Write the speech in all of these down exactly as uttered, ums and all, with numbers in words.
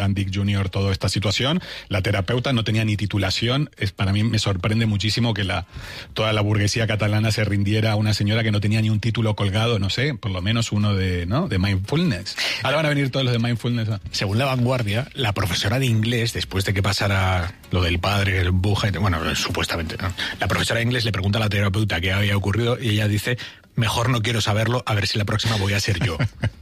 Sandic junior toda esta situación. La terapeuta no tenía ni titulación. Es, para mí me sorprende muchísimo que la toda la burguesía catalana se rindiera a una señora que no tenía ni un título colgado, no sé, por lo menos uno de, ¿no? de mindfulness. Ahora van a venir todos los de mindfulness. Según La Vanguardia, la profesora de inglés, después de que pasara lo del padre, el buja, bueno, supuestamente, ¿no? La profesora de inglés le pregunta a la terapeuta qué había ocurrido y ella dice, mejor no quiero saberlo, a ver si la próxima voy a ser yo.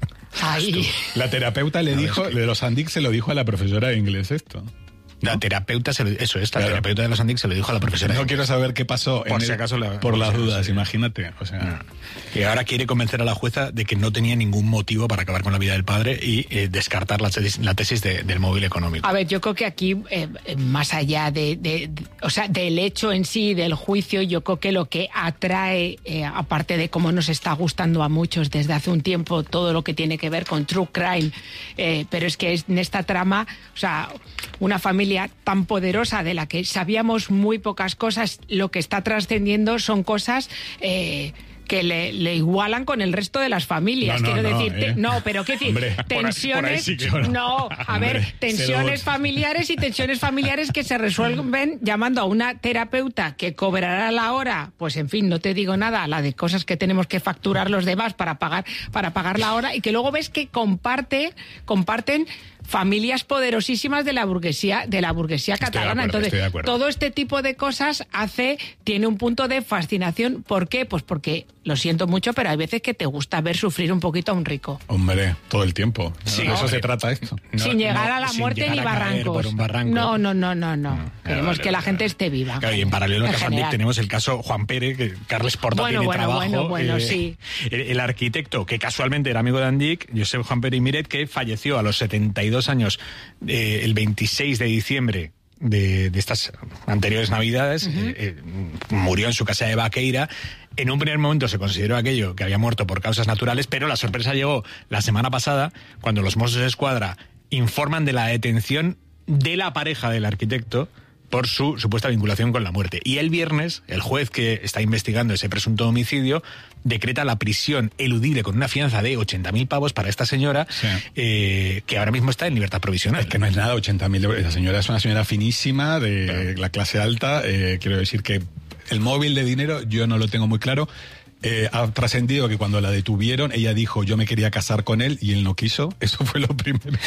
Ay. La terapeuta le No, dijo, es que... de los Sandic se lo dijo a la profesora de inglés esto. La ¿no? terapeuta, se lo, eso es, la claro. terapeuta de los Sandic se lo dijo a la profesora. No quiero saber qué pasó por en si el, acaso la, por las si dudas, sí. imagínate. O sea, no. Y ahora quiere convencer a la jueza de que no tenía ningún motivo para acabar con la vida del padre y eh, descartar la tesis, la tesis de, del móvil económico. A ver, yo creo que aquí, eh, más allá de, de, de, o sea, del hecho en sí, del juicio, yo creo que lo que atrae, eh, aparte de cómo nos está gustando a muchos desde hace un tiempo todo lo que tiene que ver con true crime, eh, pero es que es en esta trama, o sea, una familia tan poderosa de la que sabíamos muy pocas cosas, lo que está trascendiendo son cosas... Eh, que le, le igualan con el resto de las familias, no, no, quiero no, decir, ¿eh? te, no, pero qué decir, Hombre, tensiones, por ahí, por ahí sí que no. no, a Hombre, ver, tensiones familiares y tensiones familiares que se resuelven llamando a una terapeuta que cobrará la hora, pues en fin, no te digo nada, la de cosas que tenemos que facturar los demás para pagar, para pagar la hora, y que luego ves que comparte, comparten familias poderosísimas de la burguesía, de la burguesía catalana. Acuerdo, Entonces, todo este tipo de cosas hace, tiene un punto de fascinación. ¿Por qué? Pues porque, lo siento mucho, pero hay veces que te gusta ver sufrir un poquito a un rico. Hombre, todo el tiempo. Sí, de eso no, se eh, trata esto. No, sin llegar no, a la sin muerte llegar ni a caer barrancos. por un barranco. No, no, no, no, no. No, Queremos vale, que la vale, gente vale. esté viva. Claro, y en paralelo a En Casandic general. tenemos el caso Juan Pérez, que Carles Porta Bueno, tiene bueno, trabajo. bueno, bueno, sí. El, el arquitecto, que casualmente era amigo de Andic, Josep Juan Pérez Miret, que falleció a los setenta y dos años, eh, el veintiséis de diciembre de, de estas anteriores navidades, uh-huh. eh, eh, murió en su casa de Baqueira. En un primer momento se consideró aquello que había muerto por causas naturales, pero la sorpresa llegó la semana pasada cuando los Mossos d'Esquadra informan de la detención de la pareja del arquitecto por su supuesta vinculación con la muerte. Y el viernes, el juez que está investigando ese presunto homicidio decreta la prisión eludible con una fianza de ochenta mil pavos para esta señora, sí. eh, que ahora mismo está en libertad provisional. Es que no es nada, ochenta mil euros. La señora es una señora finísima, de claro. la clase alta. Eh, quiero decir que el móvil de dinero yo no lo tengo muy claro. Eh, ha trascendido que cuando la detuvieron ella dijo yo me quería casar con él y él no quiso. Eso fue lo primero.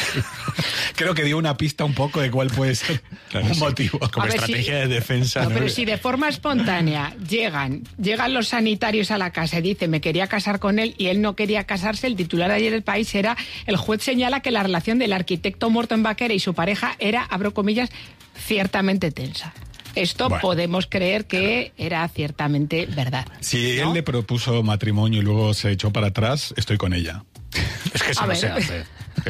Creo que dio una pista un poco de cuál puede ser claro, un sí. motivo como ver, estrategia si, de defensa. No, ¿no? Pero si de forma espontánea llegan llegan los sanitarios a la casa y dice me quería casar con él y él no quería casarse, el titular de ayer del País era el juez señala que la relación del arquitecto muerto en Baqueira y su pareja era, abro comillas, ciertamente tensa. Esto bueno, podemos creer que era ciertamente verdad. Si ¿no? él le propuso matrimonio y luego se echó para atrás, estoy con ella. Es que eso a no ver. se hace.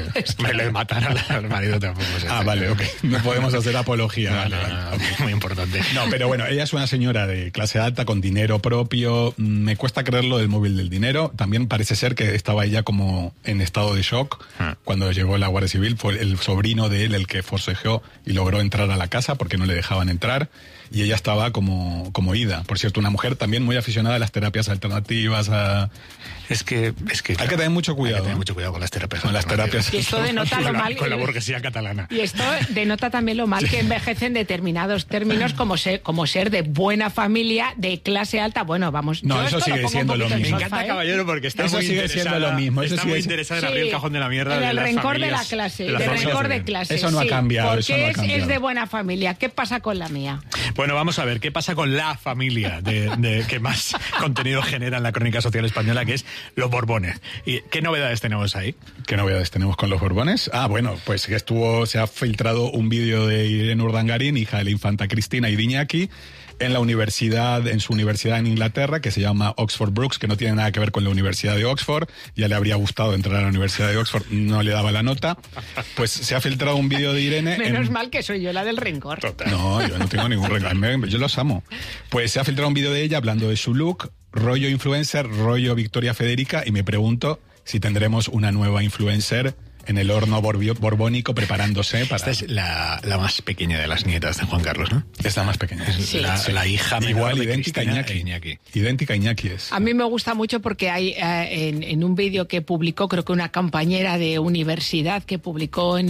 Me lo de matar al, al marido tampoco se hace. Ah, vale, ok. No podemos hacer apología. No, vale, no, vale. no, no, muy importante. No, pero bueno, ella es una señora de clase alta, con dinero propio. Me cuesta creerlo del móvil del dinero. También parece ser que estaba ella como en estado de shock. Ah. Cuando llegó la Guardia Civil, fue el sobrino de él el que forcejeó y logró entrar a la casa porque no le dejaban entrar. Y ella estaba como, como ida. Por cierto, una mujer también muy aficionada a las terapias alternativas. A... Es que, es que hay que tener mucho cuidado. Hay que tener mucho cuidado con las terapias. Con las terapias. Y esto denota lo mal. Con la burguesía catalana. Y esto denota también lo mal que envejecen determinados términos como ser, como ser de buena familia, de clase alta. Bueno, vamos. No, eso sigue siendo lo mismo. Me encanta, caballero, porque está eso muy sigue siendo lo mismo. Eso está sigue muy interesada en sí, abrir el cajón de la mierda. En de el las rencor de la familias, clase. De el rencor de clase. Eso no ha sí, cambiado. Porque eso no ha es, cambiado. es de buena familia. ¿Qué pasa con la mía? Bueno, vamos a ver qué pasa con la familia de, de que más contenido genera en la crónica social española, que es los Borbones. ¿Y qué novedades tenemos ahí? ¿Qué novedades tenemos con los Borbones? Ah, bueno, pues que estuvo, se ha filtrado un vídeo de Irene Urdangarín, hija de la infanta Cristina y de Iñaki, en la universidad, en su universidad en Inglaterra, que se llama Oxford Brookes, que no tiene nada que ver con la Universidad de Oxford. Ya le habría gustado entrar a la Universidad de Oxford, no le daba la nota. Pues se ha filtrado un vídeo de Irene. Menos en... mal que soy yo la del rencor. Total. No, yo no tengo ningún rencor, yo los amo. Pues se ha filtrado un vídeo de ella hablando de su look, rollo influencer, rollo Victoria Federica, y me pregunto si tendremos una nueva influencer en el horno borbio, borbónico preparándose para... Esta es la, la más pequeña de las nietas de Juan Carlos, ¿no? Es la más pequeña. Es sí. la, sí. la hija igual de idéntica a Iñaki. Iñaki. Idéntica a Iñaki es. A mí me gusta mucho porque hay eh, en, en un vídeo que publicó, creo que una compañera de universidad que publicó en